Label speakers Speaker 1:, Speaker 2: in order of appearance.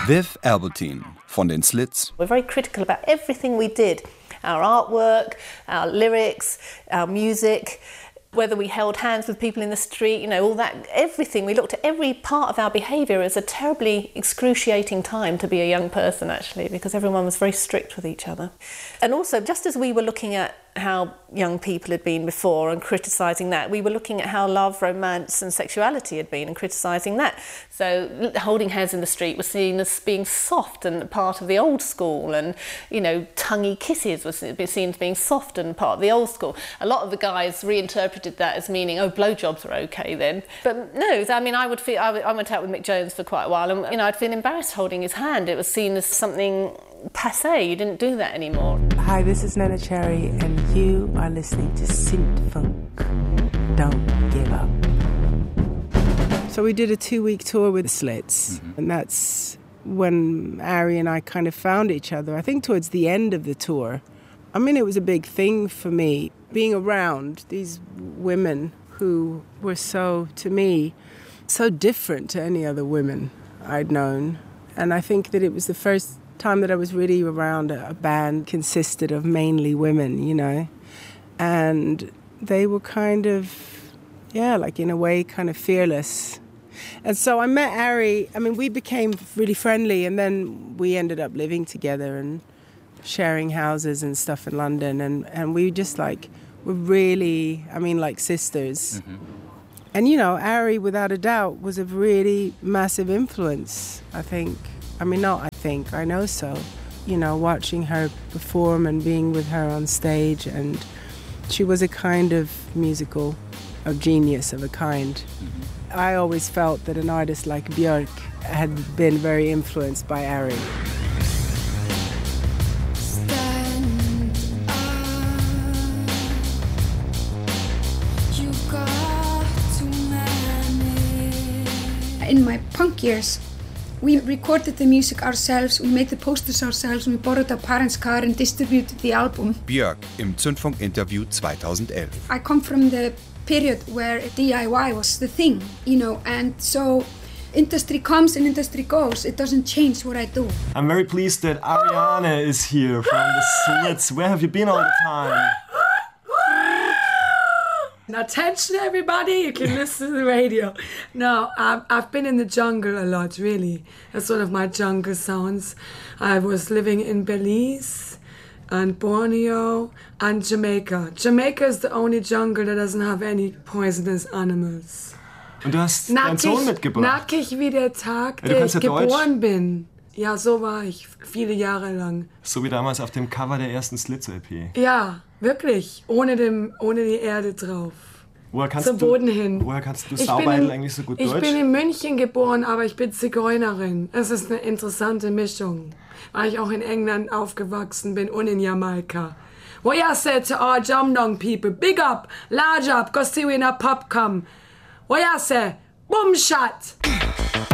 Speaker 1: Viv Albertine von den Slits.
Speaker 2: We're very critical about everything we did. Our artwork, our lyrics, our music, whether we held hands with people in the street, you know, all that, everything. We looked at every part of our behaviour as a terribly excruciating time to be a young person, actually, because everyone was very strict with each other. And also, just as we were looking at how young people had been before and criticising that, we were looking at how love, romance and sexuality had been and criticising that. So holding hands in the street was seen as being soft and part of the old school, and, you know, tonguey kisses was seen as being soft and part of the old school. A lot of the guys reinterpreted that as meaning, oh, blowjobs are okay then. But no, I mean, I went out with Mick Jones for quite a while, and, you know, I'd feel embarrassed holding his hand. It was seen as something passé. You didn't do that anymore.
Speaker 3: Hi, this is Nana Cherry, and you are listening to Synth Funk. Don't give up. So we did a 2-week tour with the Slits, and that's when Ari and I kind of found each other, I think towards the end of the tour. I mean, it was a big thing for me, being around these women who were so, to me, so different to any other women I'd known. And I think that it was the first time that I was really around a band consisted of mainly women, you know. And they were kind of, yeah, like in a way kind of fearless. And so I met Ari. I mean, we became really friendly, and then we ended up living together and sharing houses and stuff in London. And we just like were really, I mean, like sisters. And, you know, Ari, without a doubt, was a really massive influence, I think. I mean, not I think, I know so. You know, watching her perform and being with her on stage, and she was a kind of musical, a genius of a kind. I always felt that an artist like Björk had been very influenced by Ari.
Speaker 4: In my punk years, we recorded the music ourselves, we made the posters ourselves, we borrowed our parents' car and distributed the album.
Speaker 1: Björk im Zündfunk-Interview 2011.
Speaker 4: I come from the period where DIY was the thing, you know, and so industry comes and industry goes. It doesn't change what I do.
Speaker 5: I'm very pleased that Ariane is here from the Slits. Where have you been all the time?
Speaker 3: Now, attention everybody, you can listen to the radio. No, I've been in the jungle a lot, really. That's one of my jungle sounds. I was living in Belize and Borneo and Jamaica. Jamaica is the only jungle that doesn't have any poisonous animals.
Speaker 5: Und du hast deinen Sohn mitgebracht.
Speaker 3: Nackig wie der Tag,
Speaker 5: Ja,
Speaker 3: der ich
Speaker 5: ja
Speaker 3: geboren
Speaker 5: Deutsch.
Speaker 3: bin. Ja, so war ich, viele Jahre lang.
Speaker 5: So wie damals auf dem Cover der ersten Slits-LP.
Speaker 3: Ja, wirklich, ohne die Erde drauf.
Speaker 5: Woher kannst
Speaker 3: Zum Boden hin.
Speaker 5: Woher kannst du Saubeidel eigentlich so gut Deutsch?
Speaker 3: Ich bin in München geboren, aber ich bin Zigeunerin. Es ist eine interessante Mischung, weil ich auch in England aufgewachsen bin und in Jamaika. What you say to our Jamdong people? Big up, large up, go see we in a pub come. What you say? Boom shot!